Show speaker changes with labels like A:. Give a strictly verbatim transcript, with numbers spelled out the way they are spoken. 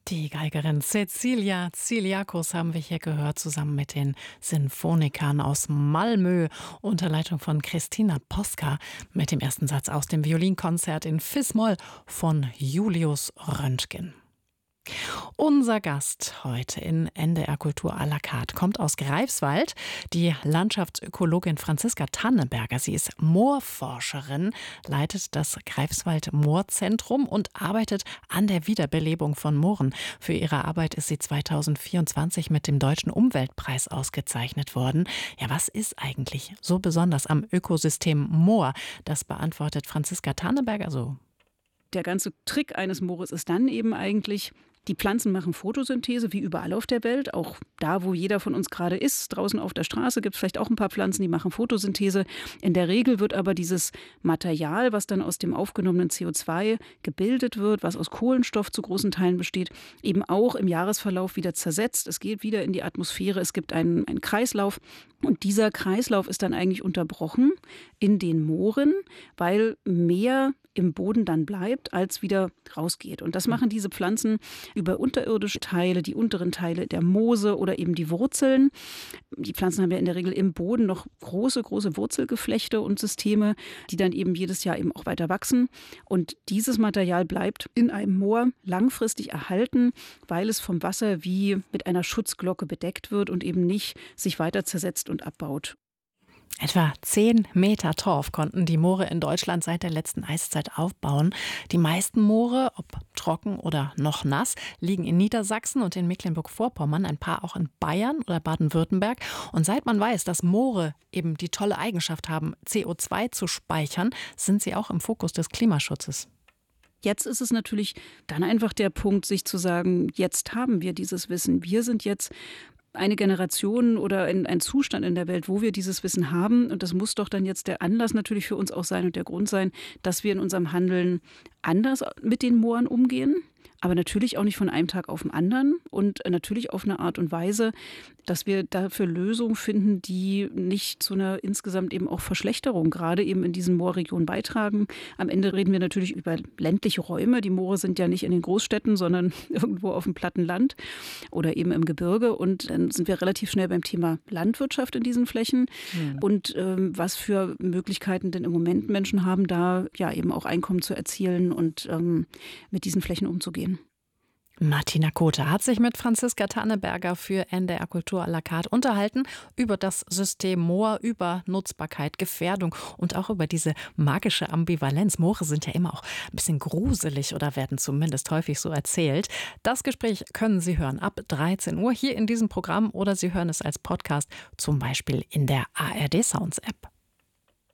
A: Die Geigerin Cecilia Tsiliakos haben wir hier gehört, zusammen mit den Sinfonikern aus Malmö unter Leitung von Christina Posca mit dem ersten Satz aus dem Violinkonzert in Fis-Moll von Julius Röntgen. Unser Gast heute in N D R Kultur à la carte kommt aus Greifswald. Die Landschaftsökologin Franziska Tanneberger. Sie ist Moorforscherin, leitet das Greifswald Moorzentrum und arbeitet an der Wiederbelebung von Mooren. Für ihre Arbeit ist sie zweitausendvierundzwanzig mit dem Deutschen Umweltpreis ausgezeichnet worden. Ja, was ist eigentlich so besonders am Ökosystem Moor? Das beantwortet Franziska Tanneberger so.
B: Der ganze Trick eines Moores ist dann eben eigentlich, die Pflanzen machen Photosynthese, wie überall auf der Welt. Auch da, wo jeder von uns gerade ist, draußen auf der Straße gibt es vielleicht auch ein paar Pflanzen, die machen Photosynthese. In der Regel wird aber dieses Material, was dann aus dem aufgenommenen C O zwei gebildet wird, was aus Kohlenstoff zu großen Teilen besteht, eben auch im Jahresverlauf wieder zersetzt. Es geht wieder in die Atmosphäre, es gibt einen, einen Kreislauf. Und dieser Kreislauf ist dann eigentlich unterbrochen in den Mooren, weil mehr im Boden dann bleibt, als wieder rausgeht. Und das machen diese Pflanzen über unterirdische Teile, die unteren Teile der Moose oder eben die Wurzeln. Die Pflanzen haben ja in der Regel im Boden noch große, große Wurzelgeflechte und Systeme, die dann eben jedes Jahr eben auch weiter wachsen. Und dieses Material bleibt in einem Moor langfristig erhalten, weil es vom Wasser wie mit einer Schutzglocke bedeckt wird und eben nicht sich weiter zersetzt und abbaut.
A: Etwa zehn Meter Torf konnten die Moore in Deutschland seit der letzten Eiszeit aufbauen. Die meisten Moore, ob trocken oder noch nass, liegen in Niedersachsen und in Mecklenburg-Vorpommern, ein paar auch in Bayern oder Baden-Württemberg. Und seit man weiß, dass Moore eben die tolle Eigenschaft haben, C O zwei zu speichern, sind sie auch im Fokus des Klimaschutzes.
B: Jetzt ist es natürlich dann einfach der Punkt, sich zu sagen, jetzt haben wir dieses Wissen. Wir sind jetzt eine Generation oder ein, ein Zustand in der Welt, wo wir dieses Wissen haben. Und das muss doch dann jetzt der Anlass natürlich für uns auch sein und der Grund sein, dass wir in unserem Handeln anders mit den Mooren umgehen. Aber natürlich auch nicht von einem Tag auf den anderen und natürlich auf eine Art und Weise, dass wir dafür Lösungen finden, die nicht zu einer insgesamt eben auch Verschlechterung gerade eben in diesen Moorregionen beitragen. Am Ende reden wir natürlich über ländliche Räume. Die Moore sind ja nicht in den Großstädten, sondern irgendwo auf dem platten Land oder eben im Gebirge. Und dann sind wir relativ schnell beim Thema Landwirtschaft in diesen Flächen. Mhm. Und ähm, was für Möglichkeiten denn im Moment Menschen haben, da ja eben auch Einkommen zu erzielen und ähm, mit diesen Flächen umzugehen.
A: Martina Kothe hat sich mit Franziska Tanneberger für N D R Kultur à la carte unterhalten über das System Moor, über Nutzbarkeit, Gefährdung und auch über diese magische Ambivalenz. Moore sind ja immer auch ein bisschen gruselig oder werden zumindest häufig so erzählt. Das Gespräch können Sie hören ab dreizehn Uhr hier in diesem Programm oder Sie hören es als Podcast, zum Beispiel in der A R D Sounds App.